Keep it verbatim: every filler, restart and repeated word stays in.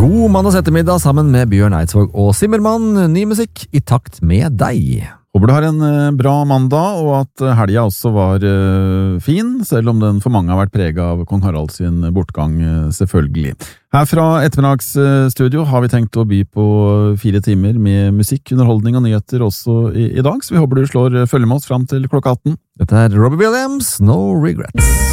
God mandags ettermiddag sammen med Bjørn Eidsvåg og Simmermann. Ny musikk i takt med deg. Håper du har en bra mandag, og at helga også var uh, fin, selv om den for mange har vært preget av Kong Harald sin bortgang, uh, selvfølgelig. Her fra ettermiddagsstudio har vi tenkt å by på fire timer med musikk, underholdning og nyheter også i, i dag, så vi håper du slår følge med oss fram til klokka atten. Dette er Robbie Williams, No Regrets.